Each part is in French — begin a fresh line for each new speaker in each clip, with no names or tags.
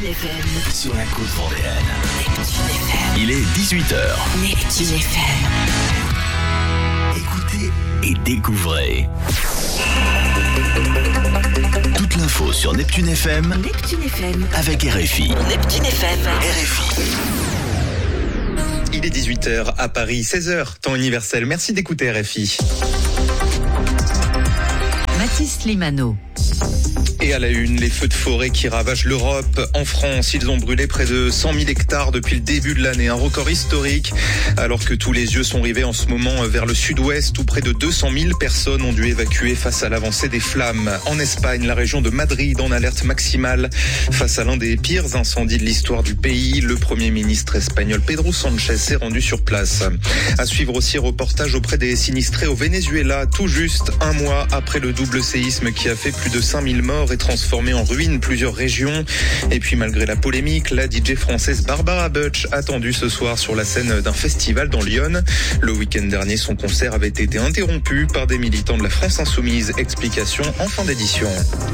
FM.
Sur la côte vendéenne.
Neptune FM.
Il est 18h.
Neptune FM.
Écoutez et découvrez. Toute l'info sur Neptune FM.
Neptune FM.
Avec RFI.
Neptune FM.
RFI.
Il est 18h à Paris, 16h, temps universel. Merci d'écouter RFI.
Mathis Limano.
Et à la une, les feux de forêt qui ravagent l'Europe. En France, ils ont brûlé près de 100 000 hectares depuis le début de l'année. Un record historique. Alors que tous les yeux sont rivés en ce moment vers le sud-ouest, où près de 200 000 personnes ont dû évacuer face à l'avancée des flammes. En Espagne, la région de Madrid en alerte maximale. Face à l'un des pires incendies de l'histoire du pays, le Premier ministre espagnol Pedro Sánchez s'est rendu sur place. À suivre aussi, reportage auprès des sinistrés au Venezuela, tout juste un mois après le double séisme qui a fait plus de 5000 morts et transformé en ruine plusieurs régions. Et puis malgré la polémique, la DJ française Barbara Butch attendue ce soir sur la scène d'un festival dans Lyon. Le week-end dernier, son concert avait été interrompu par des militants de la France Insoumise. Explication en fin d'édition.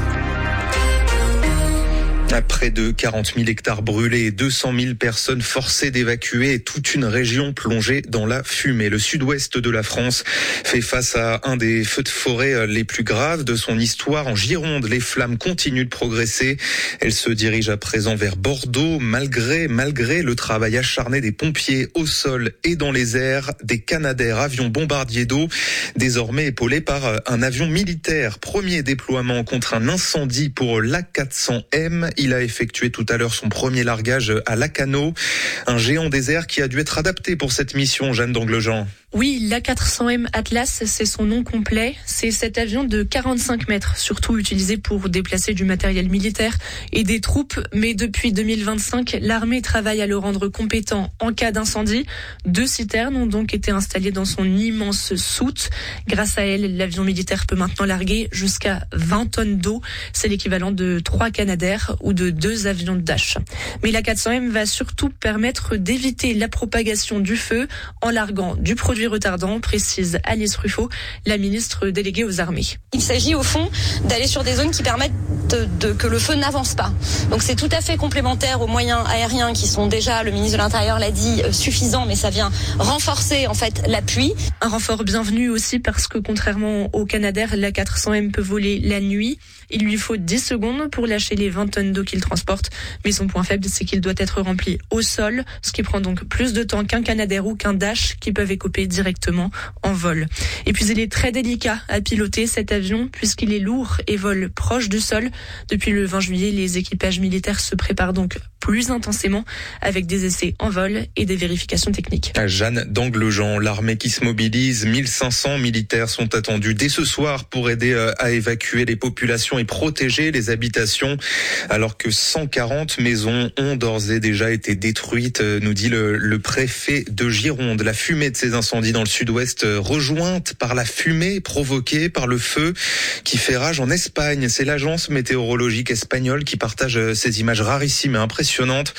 À près de 40 000 hectares brûlés, 200 000 personnes forcées d'évacuer et toute une région plongée dans la fumée. Le sud-ouest de la France fait face à un des feux de forêt les plus graves de son histoire. En Gironde, les flammes continuent de progresser. Elles se dirigent à présent vers Bordeaux, malgré le travail acharné des pompiers au sol et dans les airs, des Canadair avions bombardiers d'eau, désormais épaulés par un avion militaire. Premier déploiement contre un incendie pour l'A400M. Il a effectué tout à l'heure son premier largage à Lacanau, un géant désert qui a dû être adapté pour cette mission, Jeanne d'Anglejean.
Oui, l'A400M Atlas, c'est son nom complet. C'est cet avion de 45 mètres, surtout utilisé pour déplacer du matériel militaire et des troupes. Mais depuis 2025, l'armée travaille à le rendre compétent en cas d'incendie. 2 citernes ont donc été installées dans son immense soute. Grâce à elles, l'avion militaire peut maintenant larguer jusqu'à 20 tonnes d'eau. C'est l'équivalent de 3 Canadair ou de 2 avions de Dash. Mais l'A400M va surtout permettre d'éviter la propagation du feu en larguant du produit retardant, précise Alice Ruffo, la ministre déléguée aux armées.
Il s'agit au fond d'aller sur des zones qui permettent que le feu n'avance pas. Donc c'est tout à fait complémentaire aux moyens aériens qui sont déjà, le ministre de l'Intérieur l'a dit, suffisants, mais ça vient renforcer en fait l'appui.
Un renfort bienvenu aussi parce que contrairement au Canadair, l'A400M peut voler la nuit. Il lui faut 10 secondes pour lâcher les 20 tonnes d'eau qu'il transporte, mais son point faible, c'est qu'il doit être rempli au sol, ce qui prend donc plus de temps qu'un Canadair ou qu'un Dash qui peuvent écoper directement en vol. Et puis il est très délicat à piloter cet avion puisqu'il est lourd et vole proche du sol. Depuis le 20 juillet, les équipages militaires se préparent donc plus intensément avec des essais en vol et des vérifications techniques.
Jeanne d'Anglejean, l'armée qui se mobilise, 1500 militaires sont attendus dès ce soir pour aider à évacuer les populations et protéger les habitations, alors que 140 maisons ont d'ores et déjà été détruites, nous dit le préfet de Gironde. La fumée de ces incendies dans le sud-ouest rejointe par la fumée provoquée par le feu qui fait rage en Espagne. C'est l'agence météorologique espagnole qui partage ces images rarissimes et impressionnantes.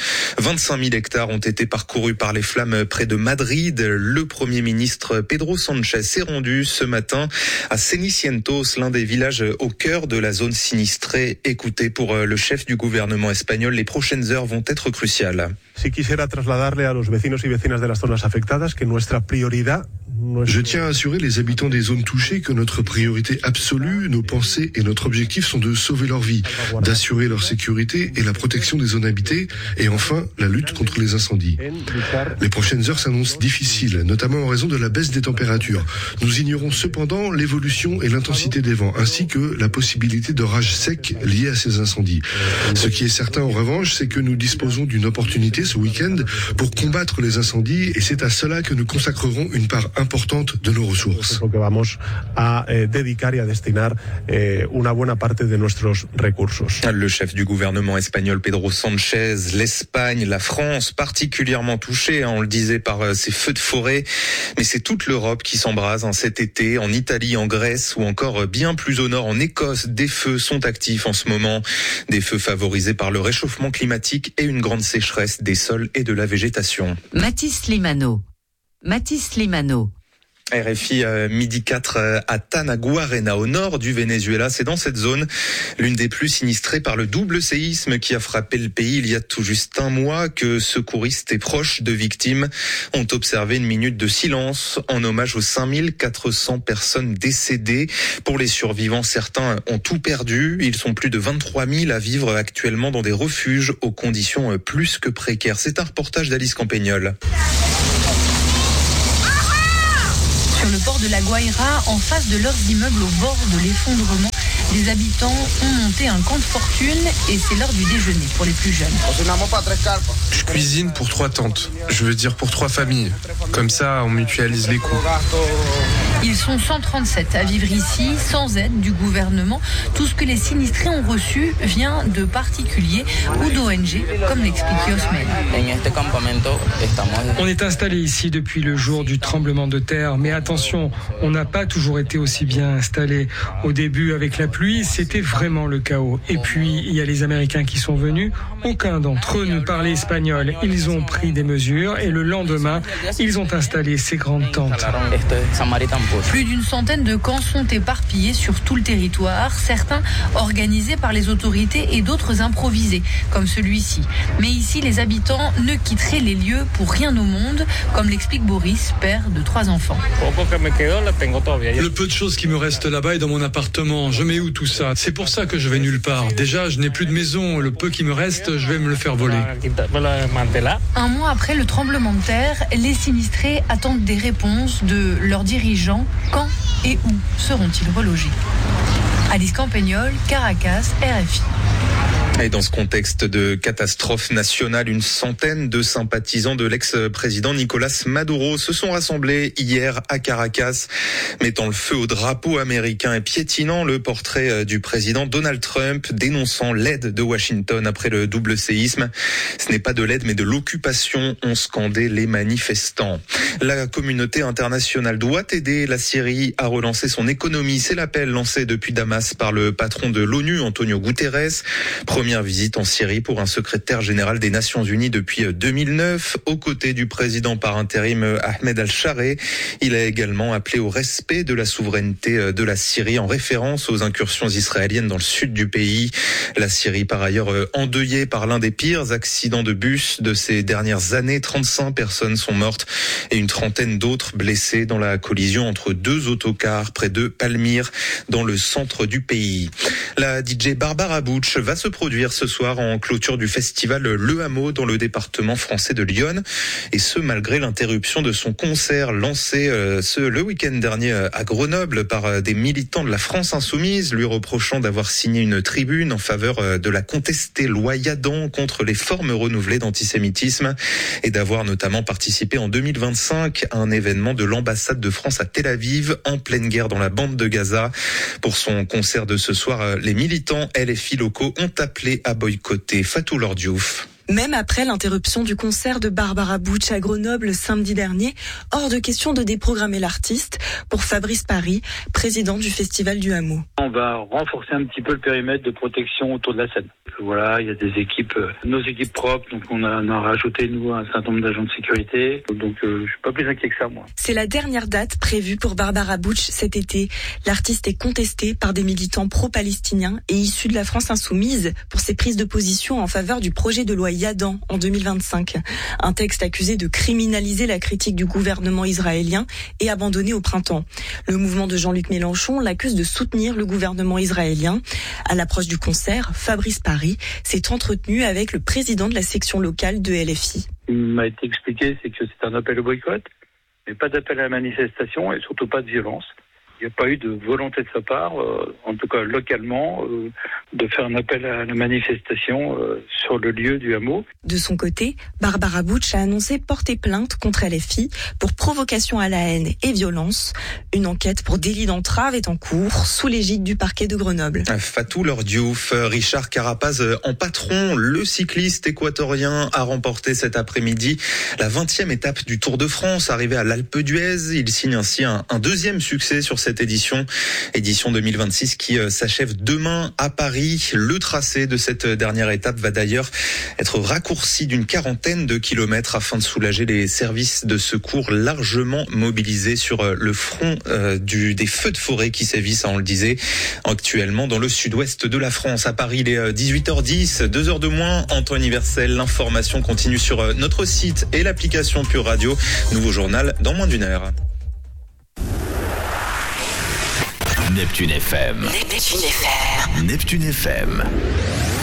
25 000 hectares ont été parcourus par les flammes près de Madrid. Le Premier ministre Pedro Sánchez s'est rendu ce matin à Cenicientos, l'un des villages au cœur de la zone sinistrée. Écoutez, pour le chef du gouvernement espagnol, les prochaines heures vont être cruciales.
Si quisiera trasladarle a los vecinos y vecinas de las zonas afectadas que nuestra prioridad.
Je tiens à assurer les habitants des zones touchées que notre priorité absolue, nos pensées et notre objectif sont de sauver leur vie, d'assurer leur sécurité et la protection des zones habitées, et enfin la lutte contre les incendies. Les prochaines heures s'annoncent difficiles, notamment en raison de la baisse des températures. Nous ignorons cependant l'évolution et l'intensité des vents, ainsi que la possibilité d'orages secs liés à ces incendies. Ce qui est certain en revanche, c'est que nous disposons d'une opportunité ce week-end pour combattre les incendies, et c'est à cela que nous consacrerons une part importante de nos ressources.
Le chef du gouvernement espagnol Pedro Sánchez, l'Espagne, la France particulièrement touchée, on le disait, par ces feux de forêt, mais c'est toute l'Europe qui s'embrase cet été. En Italie, en Grèce ou encore bien plus au nord en Écosse, des feux sont actifs en ce moment, des feux favorisés par le réchauffement climatique et une grande sécheresse des sols et de la végétation.
Mathis Limano.
RFI, midi 4 à Tanaguarena, au nord du Venezuela. C'est dans cette zone, l'une des plus sinistrées par le double séisme qui a frappé le pays il y a tout juste un mois, que secouristes et proches de victimes ont observé une minute de silence en hommage aux 5400 personnes décédées. Pour les survivants, certains ont tout perdu. Ils sont plus de 23 000 à vivre actuellement dans des refuges aux conditions plus que précaires. C'est un reportage d'Alice Campagnol.
Sur le port de la Guaira, en face de leurs immeubles au bord de l'effondrement, les habitants ont monté un camp de fortune et c'est l'heure du déjeuner pour les plus jeunes.
Je cuisine pour 3 tentes, je veux dire pour 3 familles. Comme ça, on mutualise les coûts.
Ils sont 137 à vivre ici, sans aide du gouvernement. Tout ce que les sinistrés ont reçu vient de particuliers ou d'ONG, comme l'explique Yosmel.
On est installé ici depuis le jour du tremblement de terre, mais attention, on n'a pas toujours été aussi bien installé. Au début, avec la pluie, c'était vraiment le chaos. Et puis, il y a les Américains qui sont venus. Aucun d'entre eux ne parlait espagnol. Ils ont pris des mesures et le lendemain, ils ont installé ces grandes tentes.
Plus d'une centaine de camps sont éparpillés sur tout le territoire, certains organisés par les autorités et d'autres improvisés, comme celui-ci. Mais ici, les habitants ne quitteraient les lieux pour rien au monde, comme l'explique Boris, père de 3 enfants.
Le peu de choses qui me restent là-bas est dans mon appartement. Je mets où tout ça? C'est pour ça que je vais nulle part. Déjà, je n'ai plus de maison. Le peu qui me reste, je vais me le faire voler.
Un mois après le tremblement de terre, les sinistrés attendent des réponses de leurs dirigeants. Quand et où seront-ils relogés? Alice Campagnol, Caracas, RFI.
Et dans ce contexte de catastrophe nationale, une centaine de sympathisants de l'ex-président Nicolás Maduro se sont rassemblés hier à Caracas, mettant le feu au drapeau américain et piétinant le portrait du président Donald Trump, dénonçant l'aide de Washington après le double séisme. Ce n'est pas de l'aide mais de l'occupation, ont scandé les manifestants. La communauté internationale doit aider la Syrie à relancer son économie. C'est l'appel lancé depuis Damas par le patron de l'ONU, Antonio Guterres. Première visite en Syrie pour un secrétaire général des Nations Unies depuis 2009, aux côtés du président par intérim Ahmed al-Shareh. Il a également appelé au respect de la souveraineté de la Syrie en référence aux incursions israéliennes dans le sud du pays. La Syrie, par ailleurs, endeuillée par l'un des pires accidents de bus de ces dernières années. 35 personnes sont mortes et une trentaine d'autres blessées dans la collision entre 2 autocars près de Palmyre, dans le centre du pays. La DJ Barbara Butch va se produire ce soir en clôture du festival Le Hameau dans le département français de l'Yonne, et ce malgré l'interruption de son concert lancé le week-end dernier à Grenoble par des militants de la France Insoumise, lui reprochant d'avoir signé une tribune en faveur de la contestée loi Yadan contre les formes renouvelées d'antisémitisme et d'avoir notamment participé en 2025 à un événement de l'ambassade de France à Tel Aviv en pleine guerre dans la bande de Gaza. Pour son concert de ce soir, les militants LFI locaux ont appelé à boycotter. Fatou Lordiouf.
Même après l'interruption du concert de Barbara Butch à Grenoble samedi dernier, hors de question de déprogrammer l'artiste, pour Fabrice Paris, président du Festival du Hameau.
On va renforcer un petit peu le périmètre de protection autour de la scène. Voilà, il y a des équipes, nos équipes propres, donc on a rajouté nous un certain nombre d'agents de sécurité, donc je suis pas plus inquiet que ça moi.
C'est la dernière date prévue pour Barbara Butch cet été. L'artiste est contesté par des militants pro-palestiniens et issus de la France Insoumise pour ses prises de position en faveur du projet de loi Yadan en 2025. Un texte accusé de criminaliser la critique du gouvernement israélien et abandonné au printemps. Le mouvement de Jean-Luc Mélenchon l'accuse de soutenir le gouvernement israélien. À l'approche du concert, Fabrice Paris s'est entretenu avec le président de la section locale de LFI.
Il m'a été expliqué, c'est que c'est un appel au boycott, mais pas d'appel à la manifestation et surtout pas de violence. Il n'y a pas eu de volonté de sa part, en tout cas localement, de faire un appel à la manifestation sur le lieu du hameau.
De son côté, Barbara Butch a annoncé porter plainte contre LFI pour provocation à la haine et violence. Une enquête pour délit d'entrave est en cours sous l'égide du parquet de Grenoble.
Fatou Lordiouf, Richard Carapaz en patron, le cycliste équatorien a remporté cet après-midi la 20e étape du Tour de France. Arrivé à l'Alpe d'Huez, il signe ainsi un deuxième succès sur cette édition 2026 qui s'achève demain à Paris. Le tracé de cette dernière étape va d'ailleurs être raccourci d'une 40aine de kilomètres afin de soulager les services de secours largement mobilisés sur le front des feux de forêt qui sévissent, on le disait, actuellement dans le sud-ouest de la France. À Paris, il est 18h10, 2 heures de moins en temps universel. L'information continue sur notre site et l'application Pure Radio. Nouveau journal dans moins d'une heure.
Neptune FM.
Neptune FM.
Neptune FM.